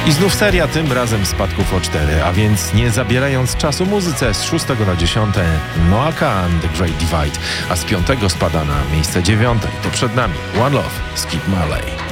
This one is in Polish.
I znów seria, tym razem spadków o 4, a więc nie zabierając czasu muzyce z 6 na 10 Noah Kahan, The Great Divide, a z 5 spada na miejsce 9. To przed nami One Love, Skip Marley.